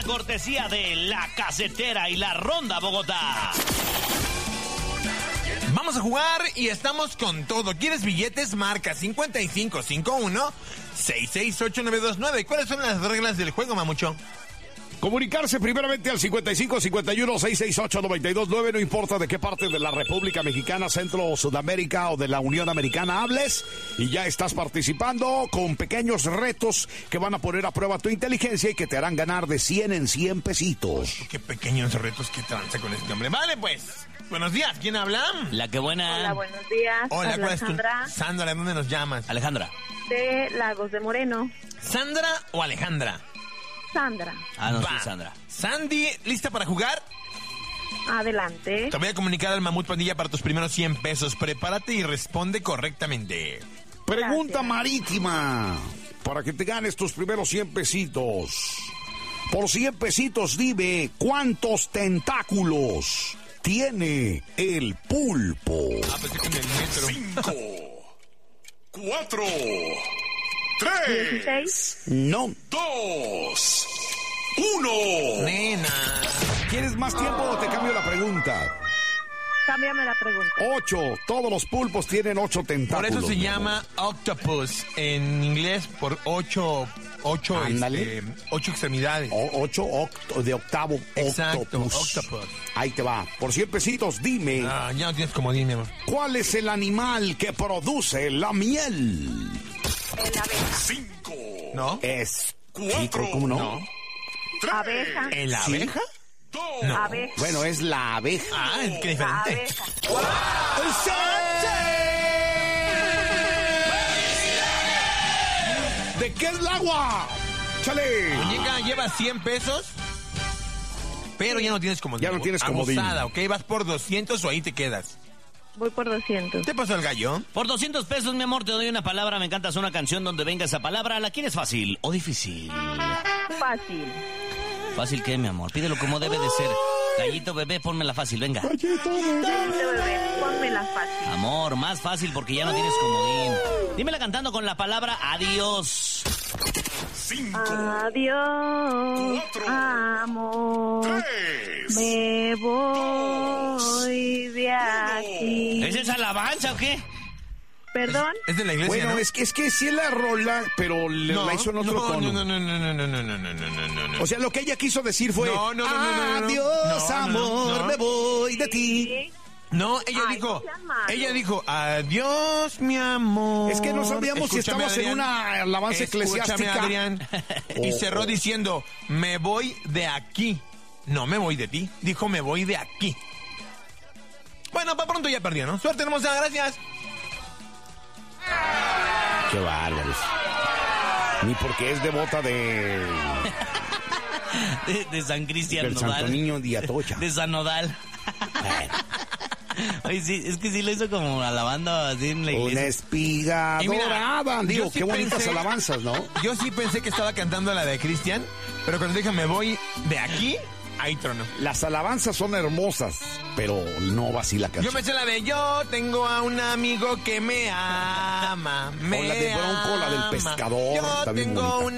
cortesía de La Casetera y La Ronda Bogotá. Vamos a jugar y estamos con todo. ¿Quieres billetes? Marca 5551-668929. ¿Cuáles son las reglas del juego, Mamucho? Comunicarse primeramente al 5551-668-929, no importa de qué parte de la República Mexicana, Centro o Sudamérica o de la Unión Americana hables, y ya estás participando con pequeños retos que van a poner a prueba tu inteligencia y que te harán ganar de 100 en 100 pesitos. Qué pequeños retos que tranza con este hombre. Vale, pues. Buenos días, ¿quién habla? La que buena. Hola, buenos días. Hola, ¿cuál es tu? Sandra. Sandra, ¿de dónde nos llamas? Alejandra. De Lagos de Moreno. ¿Sandra o Alejandra? Sandra. Ah, no, sí, Va. Sandra. Sandy, ¿lista para jugar? Adelante. Te voy a comunicar al Mamut Pandilla para tus primeros 100 pesos. Prepárate y responde correctamente. Pregunta Gracias. marítima, para que te ganes tus primeros 100 pesitos. Por 100 pesitos dime cuántos tentáculos tiene el pulpo. Pensé que en el metro. 5, 4, 16. no, 2, 1. Nena. ¿Quieres más tiempo o te cambio la pregunta? Cámbiame la pregunta. 8. Todos los pulpos tienen 8 Por tentáculos. eso se mi llama octopus en inglés, por 8 Ándale. extremidades. 8 de octavo. Exacto, Octopus. octopus. Ahí te va. Por 100 pesitos, dime, Ah, ya no tienes como dime, amor. ¿cuál es el animal que produce la miel? El abeja. 5. ¿No? Es 4. ¿Cómo no? No. Abeja. ¿En la Sí. abeja? No. Abeja. Bueno, es la abeja. Ah, qué La diferente. abeja. ¿De qué es el agua? ¡Chale! Muñeca, lleva 100 pesos, pero ya no tienes comodín. Ya no tienes comodín. Abusada, ¿ok? Vas por 200 o ahí te quedas. Voy por 200. ¿Te pasó el gallo? Por 200 pesos, mi amor, te doy una palabra. Me encantas una canción donde venga esa palabra. ¿La quieres fácil o difícil? Fácil. ¿Fácil qué, mi amor? Pídelo como debe de ser. Gallito bebé, pónmela fácil, venga. Gallito bebé, pónmela fácil. Amor, más fácil porque ya no tienes comodín. Dímela cantando con la palabra adiós. 5, Adiós, 4, amor. 3. Me voy de aquí. ¿Es esa alabanza o qué? ¿Perdón? Es de la iglesia, Bueno, ¿no? es que sí es la rola, pero la hizo en otro tono. No. O sea, lo que ella quiso decir fue: No. adiós, amor, me voy de ti. Sí. No, ella Ay, dijo, no seas malo. adiós, mi amor. Es que no sabíamos si Escúchame, estabas en Adrián. una alabanza eclesiástica. Escúchame, Adrián. Y Oh, cerró oh. diciendo, me voy de aquí. No me voy de ti. Dijo, me voy de aquí. Bueno, para pronto ya perdió, ¿no? Suerte, hermosa, gracias. Qué bárbaros. Ni porque es devota De San Cristian del Nodal. Santo Niño de Atocha. De San Nodal. Oye, sí, es que sí lo hizo como alabando así en la Una iglesia. espiga Y mira, dorada. Digo, yo sí qué bonitas pensé- alabanzas, ¿no? Yo sí pensé que estaba cantando la de Cristian, pero cuando dije, me voy de aquí, ahí tronó. Las alabanzas son hermosas, pero no va así la Yo canción. pensé la de yo tengo a un amigo que me ama. O la de Bronco, la del pescador, Yo está bien tengo bonita. un